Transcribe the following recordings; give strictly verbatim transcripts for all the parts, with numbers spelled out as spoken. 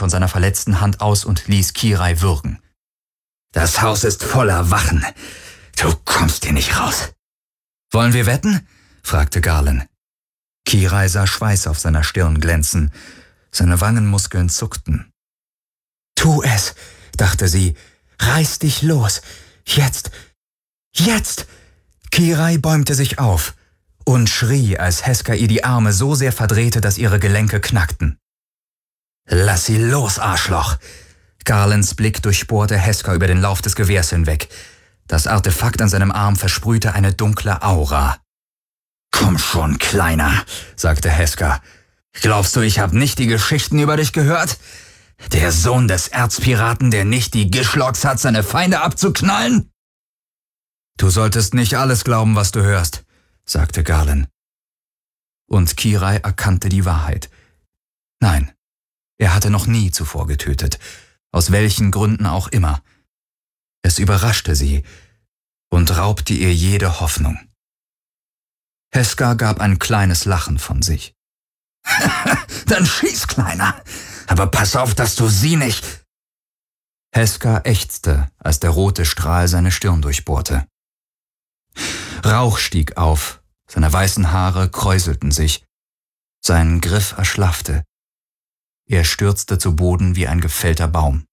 von seiner verletzten Hand aus und ließ Kirai würgen. »Das Haus ist voller Wachen. Du kommst hier nicht raus.« »Wollen wir wetten?« fragte Garland. Kirai sah Schweiß auf seiner Stirn glänzen. Seine Wangenmuskeln zuckten. »Tu es«, dachte sie. »Reiß dich los. Jetzt. Jetzt!« Kirai bäumte sich auf und schrie, als Heska ihr die Arme so sehr verdrehte, dass ihre Gelenke knackten. »Lass sie los, Arschloch!« Garlands Blick durchbohrte Heska über den Lauf des Gewehrs hinweg. Das Artefakt an seinem Arm versprühte eine dunkle Aura. »Komm schon, Kleiner«, sagte Heska. »Glaubst du, ich habe nicht die Geschichten über dich gehört? Der Sohn des Erzpiraten, der nicht die Gischlocks hat, seine Feinde abzuknallen?« »Du solltest nicht alles glauben, was du hörst«, sagte Garland. Und Kirai erkannte die Wahrheit. Nein, er hatte noch nie zuvor getötet, aus welchen Gründen auch immer. Es überraschte sie und raubte ihr jede Hoffnung. Heska gab ein kleines Lachen von sich. »Dann schieß, Kleiner, aber pass auf, dass du sie nicht...« Heska ächzte, als der rote Strahl seine Stirn durchbohrte. Rauch stieg auf, seine weißen Haare kräuselten sich. Sein Griff erschlaffte. Er stürzte zu Boden wie ein gefällter Baum.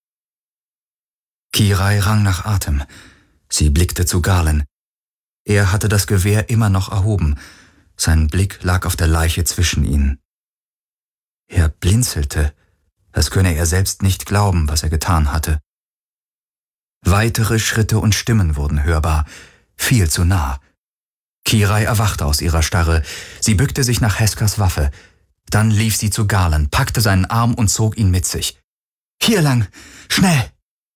Kirai rang nach Atem. Sie blickte zu Garland. Er hatte das Gewehr immer noch erhoben. Sein Blick lag auf der Leiche zwischen ihnen. Er blinzelte, als könne er selbst nicht glauben, was er getan hatte. Weitere Schritte und Stimmen wurden hörbar, viel zu nah. Kirai erwachte aus ihrer Starre. Sie bückte sich nach Heskas Waffe. Dann lief sie zu Garland, packte seinen Arm und zog ihn mit sich. »Hier lang! Schnell!«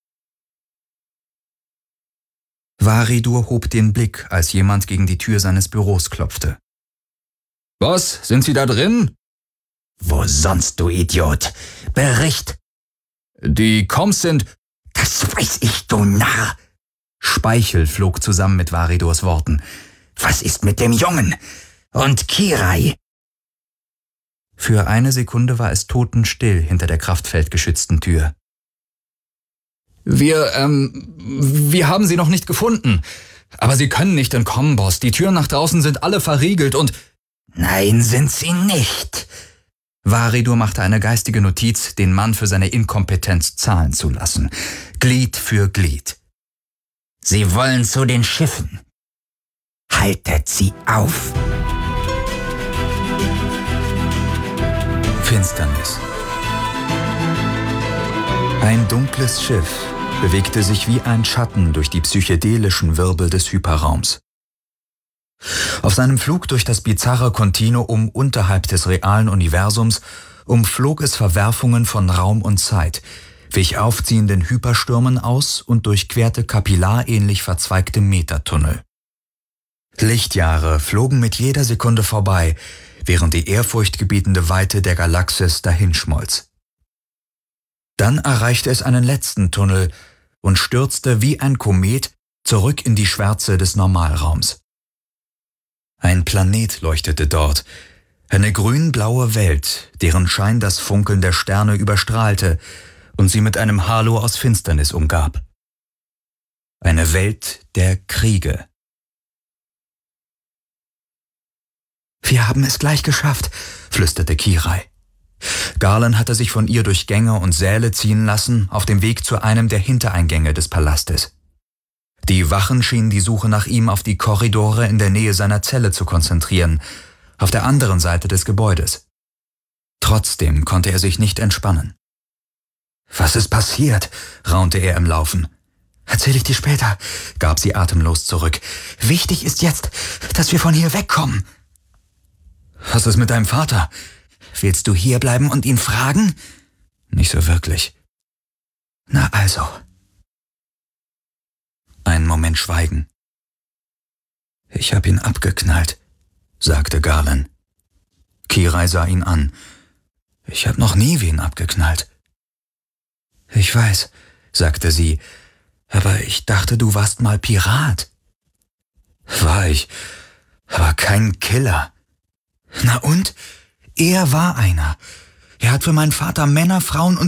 Varidur hob den Blick, als jemand gegen die Tür seines Büros klopfte. »Was? Sind Sie da drin?« »Wo sonst, du Idiot? Bericht!« »Die Coms sind...« »Das weiß ich, du Narr!« Speichel flog zusammen mit Varidors Worten. »Was ist mit dem Jungen? Und Kirai?« Für eine Sekunde war es totenstill hinter der kraftfeldgeschützten Tür. »Wir, ähm, wir haben sie noch nicht gefunden. Aber sie können nicht entkommen, Boss. Die Türen nach draußen sind alle verriegelt und...« »Nein, sind sie nicht.« Varidur machte eine geistige Notiz, den Mann für seine Inkompetenz zahlen zu lassen. Glied für Glied. »Sie wollen zu den Schiffen. Haltet sie auf!« Finsternis. Ein dunkles Schiff bewegte sich wie ein Schatten durch die psychedelischen Wirbel des Hyperraums. Auf seinem Flug durch das bizarre Kontinuum unterhalb des realen Universums umflog es Verwerfungen von Raum und Zeit, wich aufziehenden Hyperstürmen aus und durchquerte kapillarähnlich verzweigte Metatunnel. Lichtjahre flogen mit jeder Sekunde vorbei, während die ehrfurchtgebietende Weite der Galaxis dahinschmolz. Dann erreichte es einen letzten Tunnel und stürzte wie ein Komet zurück in die Schwärze des Normalraums. Ein Planet leuchtete dort, eine grün-blaue Welt, deren Schein das Funkeln der Sterne überstrahlte und sie mit einem Halo aus Finsternis umgab. Eine Welt der Kriege. »Wir haben es gleich geschafft«, flüsterte Kirai. Garland hatte sich von ihr durch Gänge und Säle ziehen lassen, auf dem Weg zu einem der Hintereingänge des Palastes. Die Wachen schienen die Suche nach ihm auf die Korridore in der Nähe seiner Zelle zu konzentrieren, auf der anderen Seite des Gebäudes. Trotzdem konnte er sich nicht entspannen. »Was ist passiert?«, raunte er im Laufen. »Erzähl ich dir später«, gab sie atemlos zurück. »Wichtig ist jetzt, dass wir von hier wegkommen.« »Was ist mit deinem Vater? Willst du hierbleiben und ihn fragen?« »Nicht so wirklich.« »Na also.« Ein Moment Schweigen. »Ich hab ihn abgeknallt«, sagte Garland. Kirai sah ihn an. »Ich hab noch nie wen abgeknallt.« »Ich weiß«, sagte sie, »aber ich dachte, du warst mal Pirat.« »War ich, aber kein Killer.« »Na und? Er war einer. Er hat für meinen Vater Männer, Frauen und